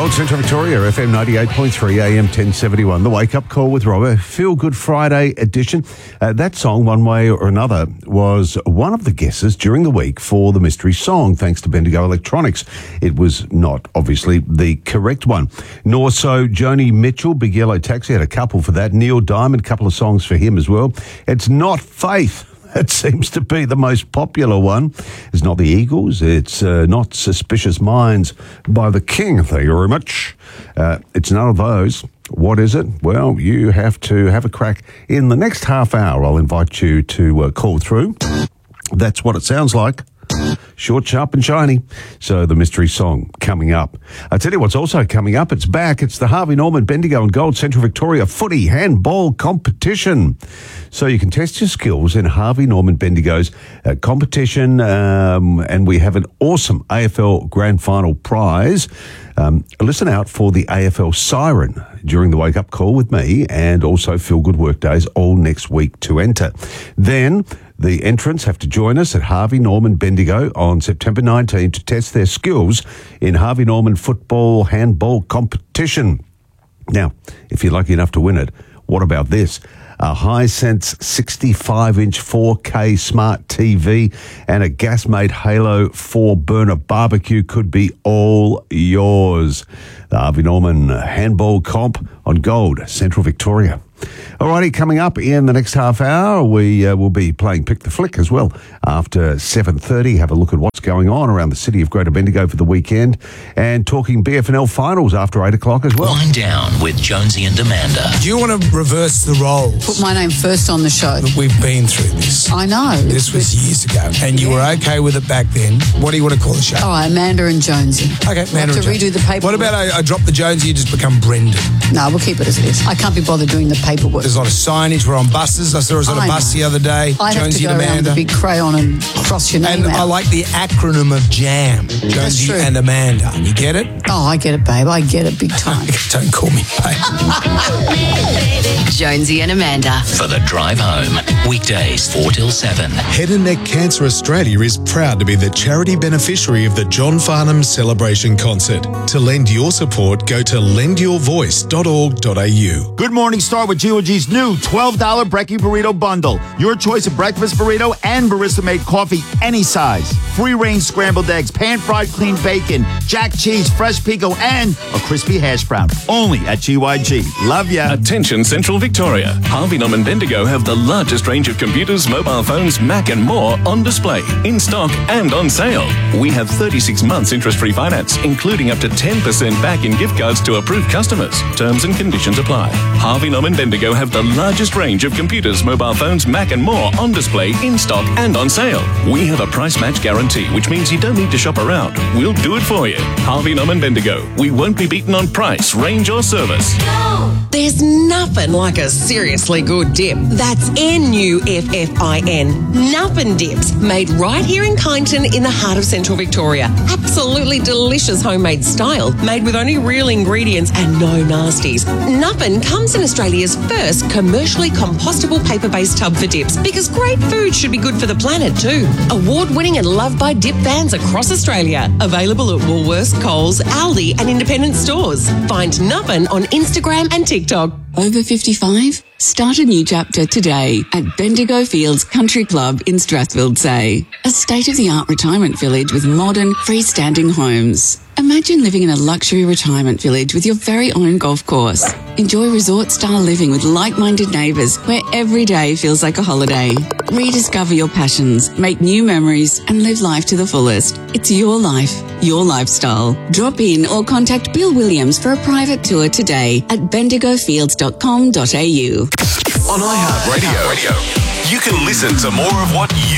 Gold, Central Victoria, FM 98.3, AM 1071. The Wake Up Call with Robert. Feel Good Friday edition. That song, one way or another, was one of the guesses during the week for the mystery song, thanks to Bendigo Electronics. It was not, obviously, the correct one. Nor so Joni Mitchell, Big Yellow Taxi, had a couple for that. Neil Diamond, couple of songs for him as well. It's not Faith. It seems to be the most popular one. It's not the Eagles. It's not Suspicious Minds by the King. Thank you very much. It's none of those. What is it? Well, you have to have a crack in the next half hour. I'll invite you to call through. That's what it sounds like. Short, sharp and shiny. So the mystery song coming up. I tell you what's also coming up. It's back. It's the Harvey Norman Bendigo and Gold Central Victoria footy handball competition. So you can test your skills in Harvey Norman Bendigo's competition. And we have an awesome AFL Grand Final prize. Listen out for the AFL siren during the Wake Up Call with me, and also Feel Good Workdays all next week to enter. Then the entrants have to join us at Harvey Norman Bendigo on September 19 to test their skills in Harvey Norman football handball competition. Now, if you're lucky enough to win it, what about this? A Hisense 65-inch 4K smart TV and a gas-made Halo 4-burner barbecue could be all yours. The Harvey Norman Handball Comp on Gold, Central Victoria. Alrighty, coming up in the next half hour, we will be playing Pick the Flick as well. After 7:30, have a look at what's going on around the city of Greater Bendigo for the weekend, and talking BFNL finals after 8 o'clock as well. Wind down with Jonesy and Amanda. Do you want to reverse the roles? Put my name first on the show. We've been through this. I know. This was years ago, and you were okay with it back then. What do you want to call the show? All right, Amanda and Jonesy. Okay, Amanda We'll have to redo the paperwork. What about I drop the Jonesy, you just become Brendan? No, we'll keep it as it is. I can't be bothered doing the paperwork. There's a lot of signage. We're on buses. I saw us on a bus the other day. I have to Jonesy go and around Amanda. with a big crayon and cross your name And out. I like the acronym of JAM. Jonesy true. and Amanda. You get it? Oh, I get it, babe. I get it big time. Don't call me babe. Jonesy and Amanda. For the drive home. Weekdays 4 till 7. Head and Neck Cancer Australia is proud to be the charity beneficiary of the John Farnham Celebration Concert. To lend your support, go to lendyourvoice.org.au. Good morning, start with G.O.G's new $12 Brekkie Burrito Bundle. Your choice of breakfast burrito and barista-made coffee, any size. Free-range scrambled eggs, pan-fried clean bacon, jack cheese, fresh pico, and a crispy hash brown. Only at GYG. Love ya. Attention Central Victoria. Harvey Norman Bendigo have the largest range of computers, mobile phones, Mac and more on display, in stock and on sale. We have 36 months interest-free finance, including up to 10% back in gift cards to approved customers. Terms and conditions apply. Harvey Norman Bendigo have the largest range of computers, mobile phones, Mac and more on display, in stock and on sale. We have a price match guarantee, which means you don't need to shop around. We'll do it for you. Harvey Norman Bendigo. We won't be beaten on price, range or service. There's nothing like a seriously good dip. That's NUFFIN. Nuffin Dips. Made right here in Kyneton in the heart of Central Victoria. Absolutely delicious homemade style. Made with only real ingredients and no nasties. Nuffin comes in Australia's first commercially compostable paper-based tub for dips, because great food should be good for the planet too. Award-winning and loved by dip fans across Australia. Available at Woolworths, Coles, Aldi and independent stores. Find Nuffin on Instagram and TikTok. Over 55? Start a new chapter today at Bendigo Fields Country Club in Strathfield Say. A state-of-the-art retirement village with modern, freestanding homes. Imagine living in a luxury retirement village with your very own golf course. Enjoy resort-style living with like-minded neighbours where every day feels like a holiday. Rediscover your passions, make new memories and live life to the fullest. It's your life, your lifestyle. Drop in or contact Bill Williams for a private tour today at bendigofields.com.au. On iHeartRadio, you can listen to more of what you